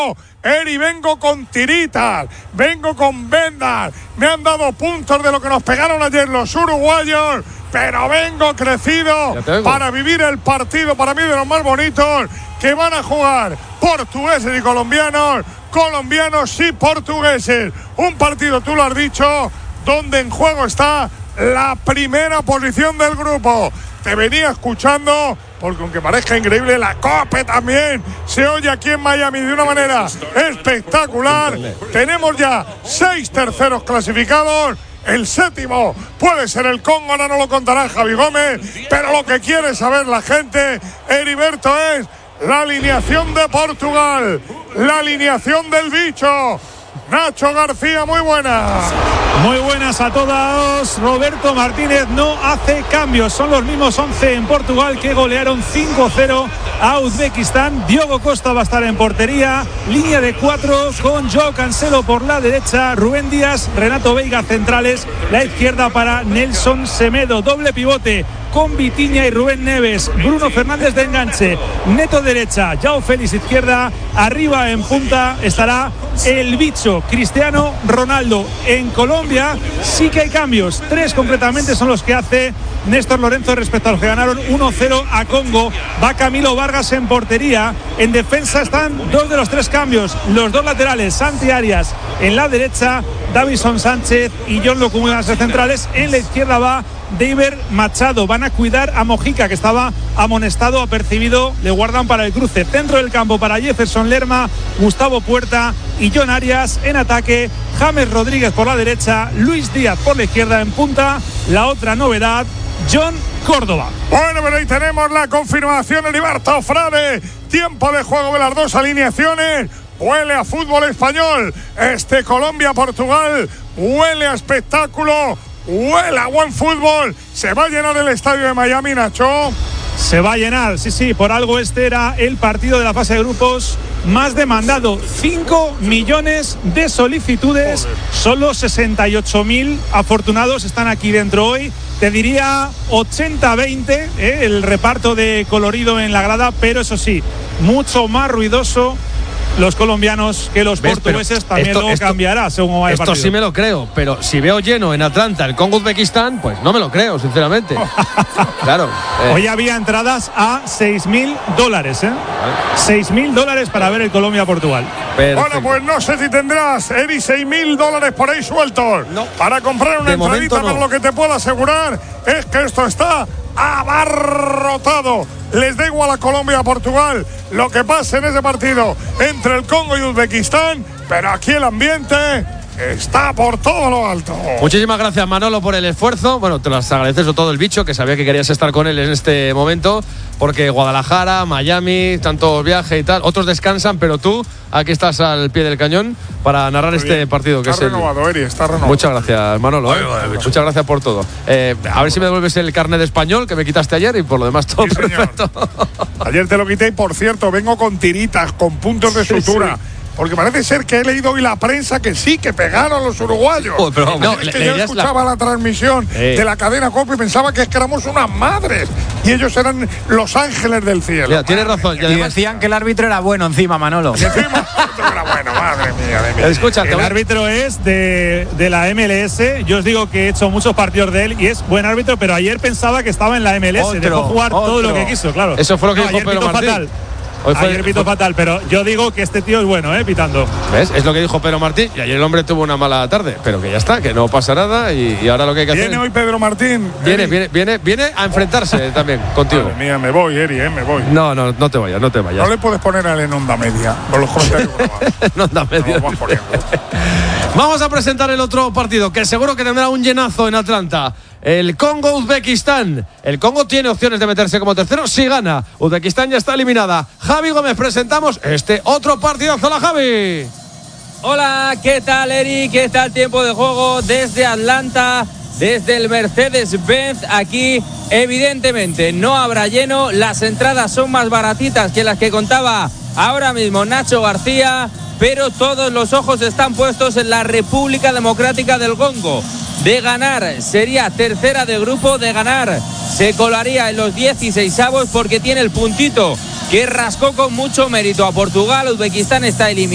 Eri, vengo con tiritas, vengo con vendas, me han dado puntos de lo que nos pegaron ayer los uruguayos, pero vengo crecido para vivir el partido, para mí de los más bonitos, que van a jugar portugueses y colombianos, colombianos y portugueses. Un partido, tú lo has dicho, donde en juego está la primera posición del grupo. Te venía escuchando, porque aunque parezca increíble, la COPE también se oye aquí en Miami de una manera espectacular. Tenemos ya 6 terceros clasificados. El séptimo puede ser el Congo, ahora no lo contará Javi Gómez, pero lo que quiere saber la gente, Heriberto, es la alineación de Portugal, la alineación del bicho. Nacho García, muy buenas. Muy buenas a todos. Roberto Martínez no hace cambios. Son los mismos 11 en Portugal que golearon 5-0 a Uzbekistán. Diogo Costa va a estar en portería. Línea de 4 con Joao Cancelo por la derecha. Rubén Díaz, Renato Veiga centrales. La izquierda para Nelson Semedo. Doble pivote con Vitinha y Rubén Neves. Bruno Fernández de enganche. Neto derecha. Joao Félix izquierda. Arriba en punta estará el bicho Cristiano Ronaldo. En Colombia sí que hay cambios. 3 completamente son los que hace Néstor Lorenzo respecto a los que ganaron 1-0 a Congo. Va Camilo Vargas en portería. En defensa están 2 de los 3 cambios. Los 2 laterales, Santi Arias en la derecha, Davison Sánchez y John Locumuna centrales. En la izquierda va Deiber Machado. Van a cuidar a Mojica, que estaba amonestado, apercibido. Le guardan para el cruce. Centro del campo para Jefferson Lerma, Gustavo Puerta y John Arias. En ataque, James Rodríguez por la derecha, Luis Díaz por la izquierda. En punta, la otra novedad, John Córdoba. Bueno, pero ahí tenemos la confirmación, Heriberto Frade. Tiempo de juego de las 2 alineaciones. Huele a fútbol español. Colombia-Portugal huele a espectáculo. Huele a buen fútbol. Se va a llenar el estadio de Miami, Nacho. Se va a llenar, sí, por algo este era el partido de la fase de grupos más demandado. 5 millones de solicitudes. Solo 68.000 afortunados están aquí dentro hoy. Te diría 80-20 el reparto de colorido en la grada, pero eso sí, mucho más ruidoso los colombianos que los portugueses. También luego cambiará según va el partido. Esto sí me lo creo, pero si veo lleno en Atlanta el Congo Uzbekistán, pues no me lo creo, sinceramente. Claro. Hoy había entradas a $6.000, $6.000 para ver el Colombia-Portugal. Bueno, pues no sé si tendrás, Eri, $6.000 por ahí sueltos para comprar una entradita, pero lo que te puedo asegurar es que esto está abarrotado. Les da igual a Colombia, a Portugal, lo que pase en ese partido entre el Congo y Uzbekistán, pero aquí el ambiente está por todo lo alto. Muchísimas gracias, Manolo, por el esfuerzo. Bueno, te lo agradeces sobre todo el bicho, que sabía que querías estar con él en este momento, porque Guadalajara, Miami, tanto viaje y tal, otros descansan, pero tú aquí estás al pie del cañón para narrar este partido. Está renovado, Eri, está renovado. Muchas gracias, Manolo. Muchas gracias por todo. A ver si me devuelves el carnet de español que me quitaste ayer, y por lo demás todo perfecto. Ayer te lo quité y, por cierto, vengo con tiritas, con puntos de sutura. Sí. Porque parece ser que he leído hoy la prensa que sí, que pegaron los uruguayos. Pero no, es que yo escuchaba la transmisión de la cadena COPE y pensaba que éramos unas madres y ellos eran los ángeles del cielo. Ya, tienes razón. Y decían que el árbitro era bueno encima, Manolo. Y encima el árbitro era bueno, madre mía. Escucha, el árbitro es de la MLS. Yo os digo que he hecho muchos partidos de él y es buen árbitro, pero ayer pensaba que estaba en la MLS. Dejó jugar todo lo que quiso, claro. Eso fue lo que dijo Pedro Martín. Fatal. Ayer pitó fatal, pero yo digo que este tío es bueno, pitando. ¿Ves? Es lo que dijo Pedro Martín. Y ayer el hombre tuvo una mala tarde, pero que ya está, que no pasa nada. Y ahora lo que hay que hacer. ¿Viene hoy Pedro Martín? Viene a enfrentarse también contigo. Madre mía, me voy, Eri, me voy. No te vayas. No le puedes poner a él en onda media, con los comentarios grabados. En onda media. No, vamos a presentar el otro partido, que seguro que tendrá un llenazo en Atlanta. El Congo-Uzbekistán. El Congo tiene opciones de meterse como tercero si gana. Uzbekistán ya está eliminada. Javi Gómez, presentamos este otro partidazo. Hola, Javi. Hola, ¿qué tal, Eri? ¿Qué tal tiempo de juego desde Atlanta? Desde el Mercedes-Benz. Aquí, evidentemente, no habrá lleno. Las entradas son más baratitas que las que contaba ahora mismo Nacho García, pero todos los ojos están puestos en la República Democrática del Congo. De ganar sería tercera de grupo, de ganar se colaría en los 16avos porque tiene el puntito que rascó con mucho mérito a Portugal. Uzbekistán está eliminado.